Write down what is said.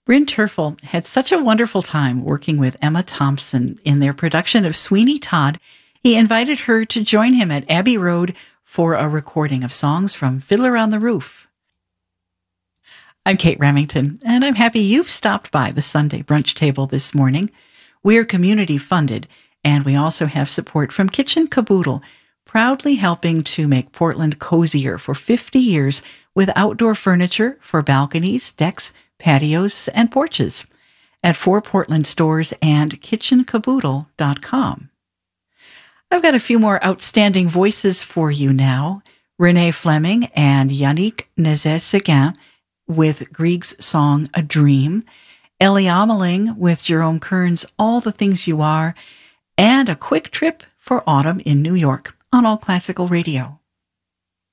Bryn Terfel had such a wonderful time working with Emma Thompson in their production of Sweeney Todd, he invited her to join him at Abbey Road for a recording of songs from Fiddler on the Roof. I'm Kate Remington, and I'm happy you've stopped by the Sunday brunch table this morning. We're community funded, and we also have support from Kitchen Caboodle, proudly helping to make Portland cozier for 50 years with outdoor furniture for balconies, decks, patios, and porches at 4 Portland stores and kitchencaboodle.com. I've got a few more outstanding voices for you now. Renee Fleming and Yannick Nézet-Séguin with Grieg's song A Dream, Ellie Ameling with Jerome Kern's All the Things You Are, and a quick trip for autumn in New York on All Classical Radio.